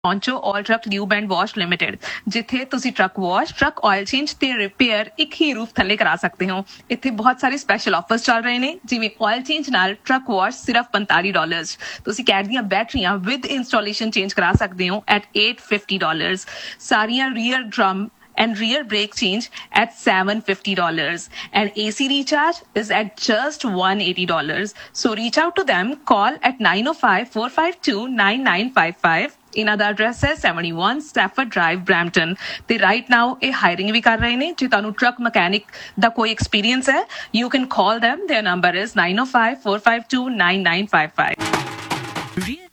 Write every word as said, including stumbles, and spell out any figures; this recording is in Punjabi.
ਪਹੁੰਚੋ ਆਲ truck lube and wash limited, ਜਿੱਥੇ ਤੁਸੀਂ truck wash, truck oil change ਤੇ ਰਿਪੇਅਰ ਇੱਕ ਹੀ ਰੂਫ ਥੱਲੇ ਕਰਾ ਸਕਦੇ ਹੋ। ਇੱਥੇ ਬਹੁਤ ਸਾਰੇ ਸਪੈਸ਼ਲ ਆਫਰਸ ਚੱਲ ਰਹੇ ਨੇ, ਜਿਵੇਂ ਆਇਲ ਚੇਂਜ ਨਾਲ ਟਰੱਕ ਵਾਸ਼ ਸਿਰਫ ਪੰਤਾਲੀ ਡਾਲਰਸ, ਤੁਸੀਂ ਕੈਟ ਦੀਆਂ ਬੈਟਰੀਆਂ ਵਿਦ ਇੰਸਟਾਲੇਸ਼ਨ ਚੇਂਜ ਕਰਾ ਸਕਦੇ ਹੋ at eight hundred fifty dollars, ਸਾਰੀਆਂ rear drum and rear brake change at seven hundred fifty dollars, and A C recharge is at just one hundred eighty dollars. So reach out to them, call at nine oh five, four five two, nine nine five five. ਇਹਨਾਂ ਦਾ ਐਡਰੈਸ ਹੈ seventy-one Stafford Drive, Brampton, ਤੇ ਰਾਈਟ ਨਾਓ ਇਹ ਹਾਇਰਿੰਗ ਵੀ ਕਰ ਰਹੇ ਨੇ। ਜੇ ਤੁਹਾਨੂੰ ਟਰੱਕ ਮਕੈਨਿਕ ਦਾ ਕੋਈ ਐਕਸਪੀਰੀਅੰਸ ਹੈ, you can call them. Their number is nine oh five, four five two, nine nine five five.